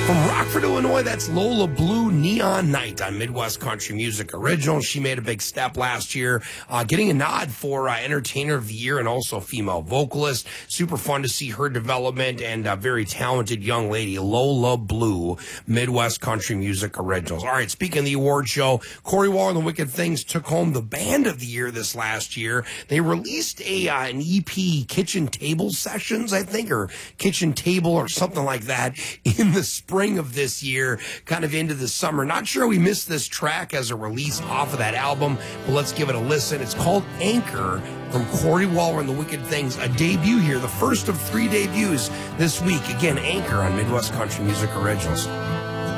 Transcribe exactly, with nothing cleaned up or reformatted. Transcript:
From Rockford, Illinois, that's Lola Blue, Neon Night on Midwest Country Music Original. She made a big step last year, uh, getting a nod for uh, Entertainer of the Year and also female vocalist. Super fun to see her development, and a very talented young lady, Lola Blue, Midwest Country Music Originals. All right, speaking of the award show, Corey Waller and the Wicked Things took home the Band of the Year this last year. They released a uh, an E P, Kitchen Table Sessions, I think, or Kitchen Table or something like that, in the spring of this year, kind of into the summer. Not sure we missed this track as a release off of that album, but let's give it a listen. It's called Anchor from Corey Waller and the Wicked Things, a debut here, the first of three debuts this week. Again, Anchor on Midwest Country Music Originals.